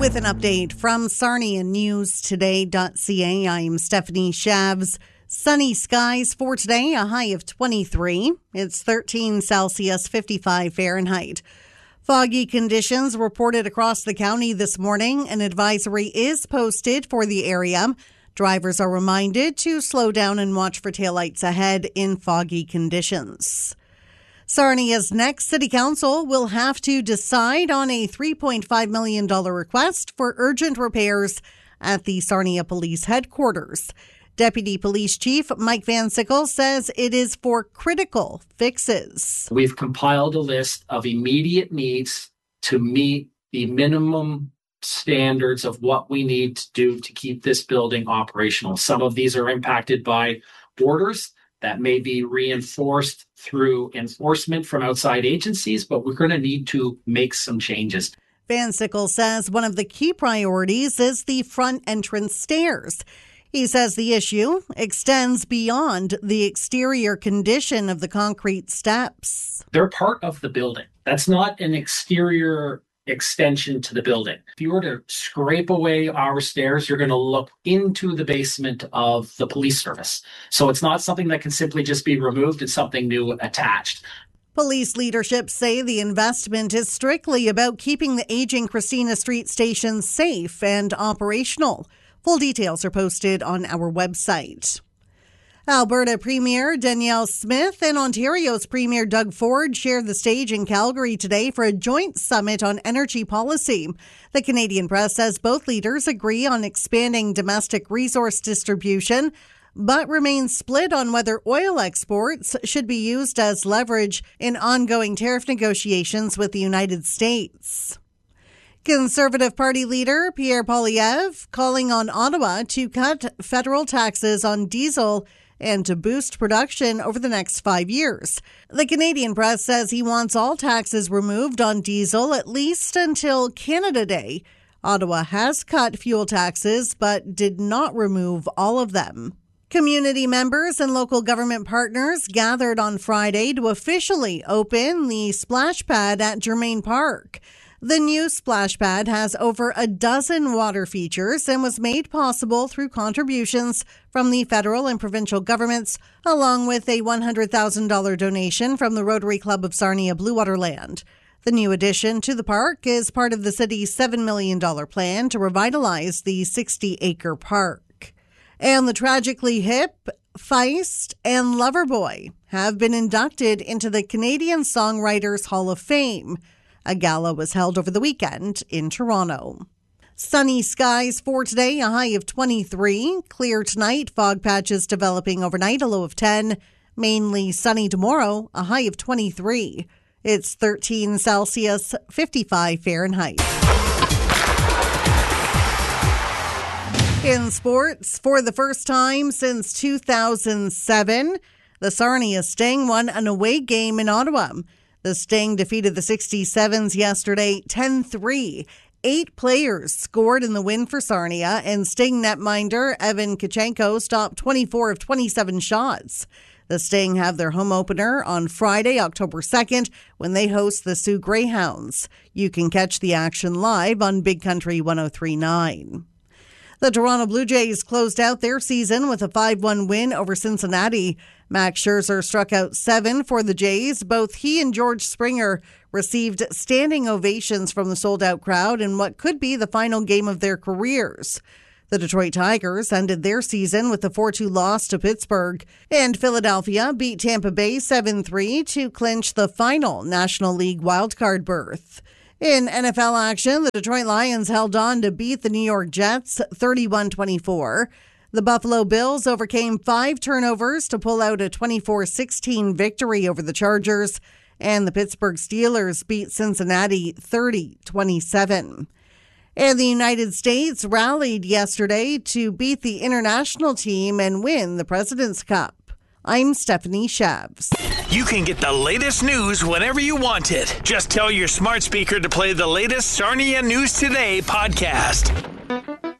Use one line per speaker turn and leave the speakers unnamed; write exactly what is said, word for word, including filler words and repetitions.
With an update from Sarnia News Today dot C A, I'm Stephanie Shavs. Sunny skies for today, a high of twenty-three. It's thirteen Celsius, fifty-five Fahrenheit. Foggy conditions reported across the county this morning. An advisory is posted for the area. Drivers are reminded to slow down and watch for taillights ahead in foggy conditions. Sarnia's next city council will have to decide on a three point five million dollars request for urgent repairs at the Sarnia Police Headquarters. Deputy Police Chief Mike Van Sickle says it is for critical fixes.
We've compiled a list of immediate needs to meet the minimum standards of what we need to do to keep this building operational. Some of these are impacted by orders that may be reinforced through enforcement from outside agencies, but we're going to need to make some changes.
Van Sickle says one of the key priorities is the front entrance stairs. He says the issue extends beyond the exterior condition of the concrete steps.
They're part of the building. That's not an exterior extension to the building. If you were to scrape away our stairs, you're going to look into the basement of the police service. So it's not something that can simply just be removed. It's something new attached.
Police leadership say the investment is strictly about keeping the aging Christina Street station safe and operational. Full details are posted on our website. Alberta Premier Danielle Smith and Ontario's Premier Doug Ford shared the stage in Calgary today for a joint summit on energy policy. The Canadian Press says both leaders agree on expanding domestic resource distribution, but remain split on whether oil exports should be used as leverage in ongoing tariff negotiations with the United States. Conservative Party leader Pierre Poilievre calling on Ottawa to cut federal taxes on diesel and to boost production over the next five years. The Canadian Press says he wants all taxes removed on diesel at least until Canada Day. Ottawa has cut fuel taxes but did not remove all of them. Community members and local government partners gathered on Friday to officially open the splash pad at Germain Park. The new splash pad has over a dozen water features and was made possible through contributions from the federal and provincial governments, along with a one hundred thousand dollars donation from the Rotary Club of Sarnia Bluewaterland. The new addition to the park is part of the city's seven million dollars plan to revitalize the sixty-acre park. And the tragically hip, Feist, and Loverboy have been inducted into the Canadian Songwriters Hall of Fame. A gala was held over the weekend in Toronto. Sunny skies for today, a high of twenty-three. Clear tonight, fog patches developing overnight, a low of ten. Mainly sunny tomorrow, a high of twenty-three. It's thirteen Celsius, fifty-five Fahrenheit. In sports, for the first time since two thousand seven, the Sarnia Sting won an away game in Ottawa. The Sting defeated the sixty-sevens yesterday ten three. Eight players scored in the win for Sarnia, and Sting netminder Evan Kachenko stopped twenty-four of twenty-seven shots. The Sting have their home opener on Friday, October second, when they host the Sioux Greyhounds. You can catch the action live on Big Country one oh three point nine. The Toronto Blue Jays closed out their season with a five one win over Cincinnati. Max Scherzer struck out seven for the Jays. Both he and George Springer received standing ovations from the sold-out crowd in what could be the final game of their careers. The Detroit Tigers ended their season with a four two loss to Pittsburgh, and Philadelphia beat Tampa Bay seven three to clinch the final National League wildcard berth. In N F L action, the Detroit Lions held on to beat the New York Jets thirty-one twenty-four. The Buffalo Bills overcame five turnovers to pull out a twenty-four sixteen victory over the Chargers, and the Pittsburgh Steelers beat Cincinnati thirty twenty-seven. And the United States rallied yesterday to beat the international team and win the President's Cup. I'm Stephanie Shavs.
You can get the latest news whenever you want it. Just tell your smart speaker to play the latest Sarnia News Today podcast.